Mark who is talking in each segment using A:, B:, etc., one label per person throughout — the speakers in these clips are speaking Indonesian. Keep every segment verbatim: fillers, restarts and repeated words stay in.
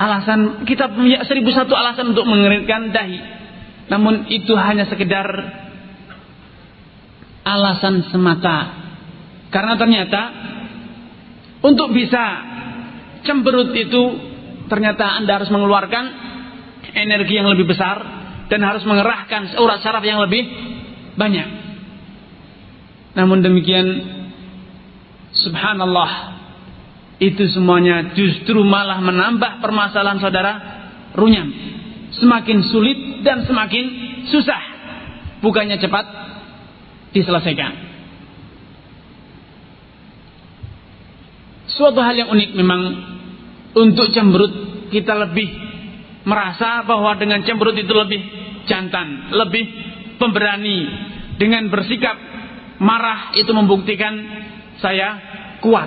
A: alasan, kita punya seribu satu alasan untuk mengeringkan dahi. Namun itu hanya sekedar alasan semata. Karena ternyata untuk bisa cemberut itu ternyata Anda harus mengeluarkan energi yang lebih besar dan harus mengerahkan urat saraf yang lebih banyak. Namun demikian, subhanallah, itu semuanya justru malah menambah permasalahan saudara runyam. Semakin sulit dan semakin susah, bukannya cepat diselesaikan. Suatu hal yang unik memang, untuk cemberut kita lebih merasa bahwa dengan cemberut itu lebih jantan, lebih pemberani. Dengan bersikap marah itu membuktikan saya kuat,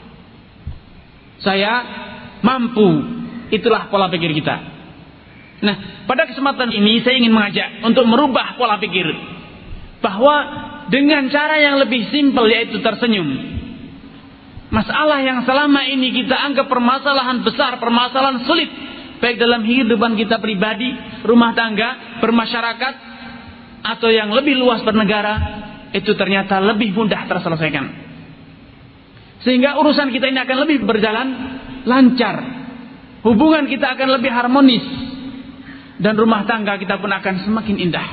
A: saya mampu. Itulah pola pikir kita. Nah, pada kesempatan ini saya ingin mengajak untuk merubah pola pikir, bahwa dengan cara yang lebih simpel, yaitu tersenyum. Masalah yang selama ini kita anggap permasalahan besar, permasalahan sulit, baik dalam kehidupan kita pribadi, rumah tangga, bermasyarakat, atau yang lebih luas bernegara, itu ternyata lebih mudah terselesaikan. Sehingga urusan kita ini akan lebih berjalan lancar, hubungan kita akan lebih harmonis, dan rumah tangga kita pun akan semakin indah.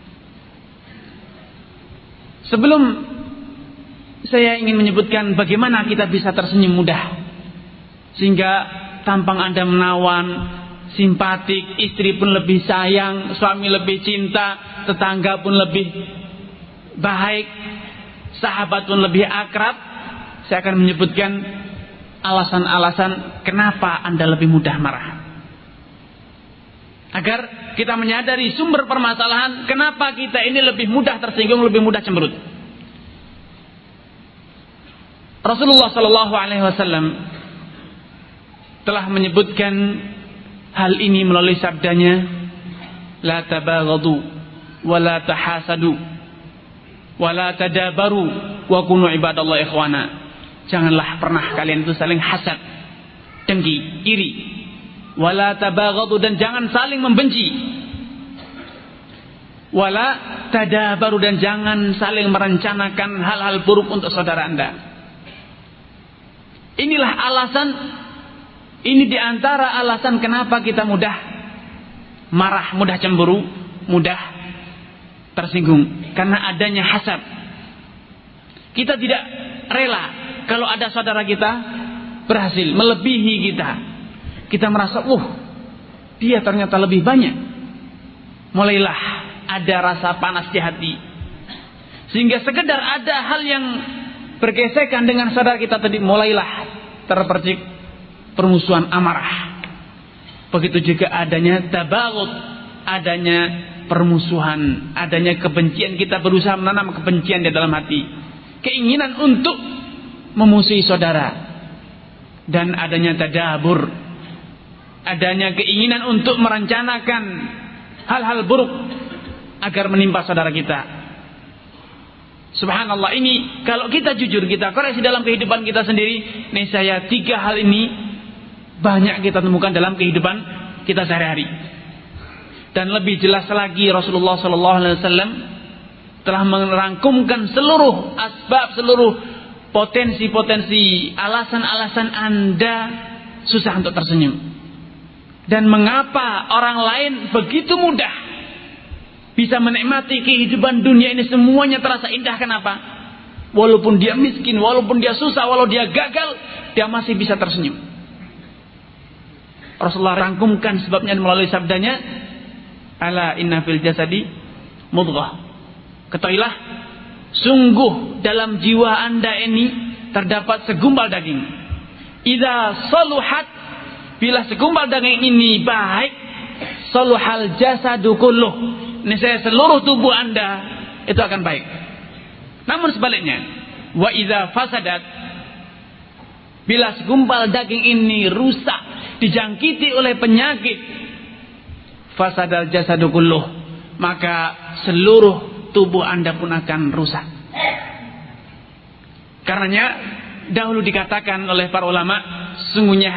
A: Sebelum saya ingin menyebutkan bagaimana kita bisa tersenyum mudah, sehingga tampang Anda menawan, simpatik, istri pun lebih sayang, suami lebih cinta, tetangga pun lebih baik, sahabat pun lebih akrab. Saya akan menyebutkan alasan-alasan kenapa Anda lebih mudah marah, agar kita menyadari sumber permasalahan kenapa kita ini lebih mudah tersinggung, lebih mudah cemberut. Rasulullah Shallallahu Alaihi Wasallam telah menyebutkan hal ini melalui sabdanya, la tabaghadu, wa la tahasadu, wa la tadabaru, wa kunu ibadallah ikhwana. Janganlah pernah kalian itu saling hasad, dengki, iri. Wa la tabaghadu, dan jangan saling membenci. Wa la tadabaru, dan jangan saling merencanakan hal-hal buruk untuk saudara Anda. Inilah alasan, ini diantara alasan kenapa kita mudah marah, mudah cemburu, mudah tersinggung. Karena adanya hasad. Kita tidak rela kalau ada saudara kita berhasil melebihi kita. Kita merasa, uh, dia ternyata lebih banyak. Mulailah ada rasa panas di hati. Sehingga sekedar ada hal yang bergesekan dengan saudara kita tadi, mulailah terpercik permusuhan, amarah. Begitu juga adanya tabaghut, adanya permusuhan, adanya kebencian. Kita berusaha menanam kebencian di dalam hati, keinginan untuk memusuhi saudara, dan adanya tadabur, adanya keinginan untuk merencanakan hal-hal buruk agar menimpa saudara kita. Subhanallah, ini kalau kita jujur, kita koreksi dalam kehidupan kita sendiri, niscaya tiga hal ini banyak kita temukan dalam kehidupan kita sehari-hari. Dan lebih jelas lagi, Rasulullah Sallallahu Alaihi Wasallam telah merangkumkan seluruh asbab, seluruh potensi-potensi, alasan-alasan Anda susah untuk tersenyum, dan mengapa orang lain begitu mudah bisa menikmati kehidupan dunia ini, semuanya terasa indah. Kenapa? Walaupun dia miskin, walaupun dia susah, walau dia gagal, dia masih bisa tersenyum. Rasulullah rangkumkan sebabnya melalui sabdanya, ala inna fil jasadi mudghah. Ketahuilah, sungguh dalam jiwa Anda ini terdapat segumpal daging. Idza saluhat, bila segumpal daging ini baik, saluhal jasadu kulluh, niscaya seluruh tubuh Anda itu akan baik. Namun sebaliknya, wa idza fasadat, bila segumpal daging ini rusak, dijangkiti oleh penyakit, fasadal jasadu kulluh, maka seluruh tubuh Anda pun akan rusak. Karenanya dahulu dikatakan oleh para ulama, sungguhnya